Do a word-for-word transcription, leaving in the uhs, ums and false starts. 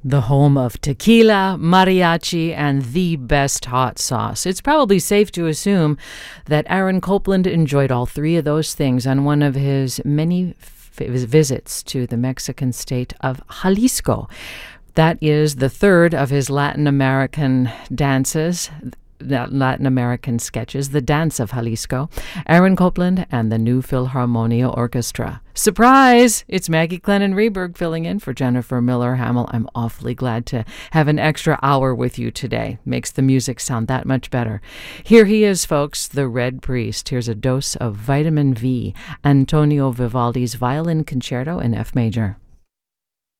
The home of tequila, mariachi, and the best hot sauce. It's probably safe to assume that Aaron Copland enjoyed all three of those things on one of his many f- visits to the Mexican state of Jalisco. That is the third of his Latin American dances, Latin American sketches, The Dance of Jalisco, Aaron Copland and the New Philharmonia Orchestra. Surprise! It's Maggie Glennon Reberg filling in for Jennifer Miller Hamill. I'm awfully glad to have an extra hour with you today. Makes the music sound that much better. Here he is, folks, the Red Priest. Here's a dose of vitamin V, Antonio Vivaldi's Violin Concerto in F major.